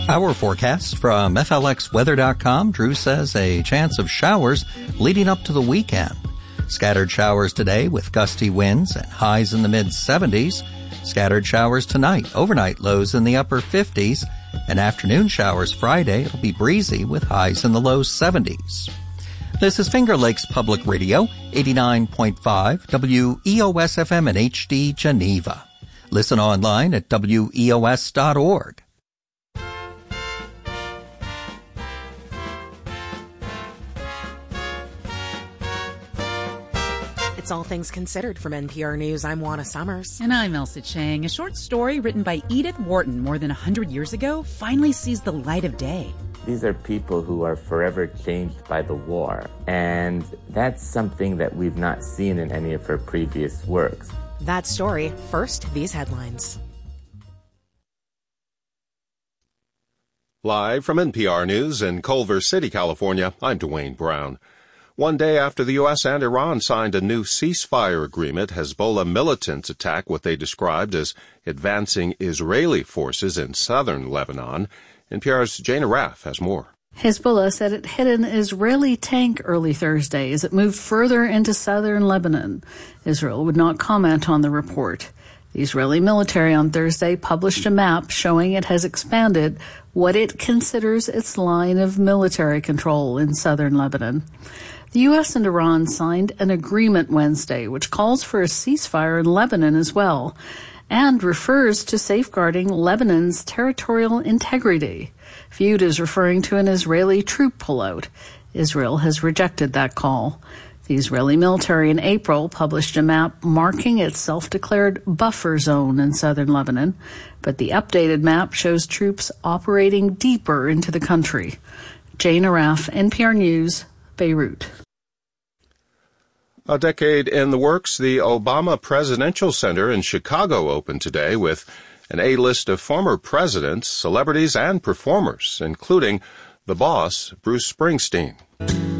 Our forecast from FLXweather.com. Drew says a chance of showers leading up to the weekend. Scattered showers today with gusty winds and highs in the mid-70s. Scattered showers tonight, overnight lows in the upper 50s. And afternoon showers Friday. It'll be breezy with highs in the low 70s. This is Finger Lakes Public Radio, 89.5 WEOS-FM in HD Geneva. Listen online at WEOS.org. It's All Things Considered from NPR News. I'm Juana Summers. And I'm Elsa Chang. A short story written by Edith Wharton more than 100 years ago finally sees the light of day. These are people who are forever changed by the war. And that's something that we've not seen in any of her previous works. That story. First, these headlines. Live from NPR News in Culver City, California, I'm Dwayne Brown. One day after the U.S. and Iran signed a new ceasefire agreement, Hezbollah militants attacked what they described as advancing Israeli forces in southern Lebanon. NPR's Jane Arraf has more. Hezbollah said it hit an Israeli tank early Thursday as it moved further into southern Lebanon. Israel would not comment on the report. The Israeli military on Thursday published a map showing it has expanded what it considers its line of military control in southern Lebanon. The U.S. and Iran signed an agreement Wednesday which calls for a ceasefire in Lebanon as well and refers to safeguarding Lebanon's territorial integrity, viewed as referring to an Israeli troop pullout. Israel has rejected that call. The Israeli military in April published a map marking its self-declared buffer zone in southern Lebanon, but the updated map shows troops operating deeper into the country. Jane Arraf, NPR News, Beirut. A decade in the works, the Obama Presidential Center in Chicago opened today with an A-list of former presidents, celebrities, and performers, including the boss, Bruce Springsteen.